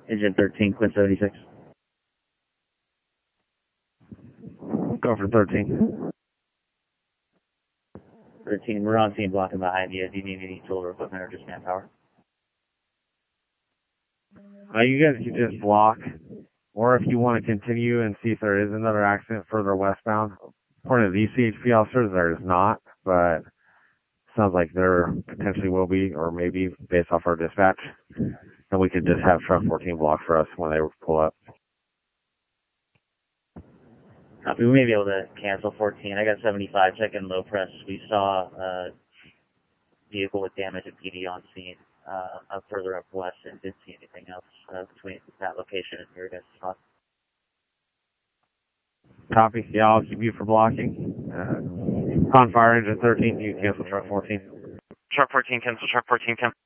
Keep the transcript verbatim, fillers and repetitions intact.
Engine thirteen, Quint seventy-six. Go for thirteen. thirteen, we're on scene blocking behind you. Do you need any tool or equipment or just manpower? Uh, you guys can just block, or if you want to continue and see if there is another accident further westbound. According to these C H P officers, there is not, but sounds like there potentially will be, or maybe based off our dispatch. And we could just have truck fourteen block for us when they pull up. Copy. We may be able to cancel fourteen. I got seventy-five. Check in low press. We saw a vehicle with damage at P D on scene uh, up further up west and didn't see anything else uh, between that location and your guys' spot. Copy. Yeah, I'll keep you for blocking. Uh, on fire engine thirteen, you can cancel truck fourteen. Truck fourteen, cancel truck fourteen, cancel.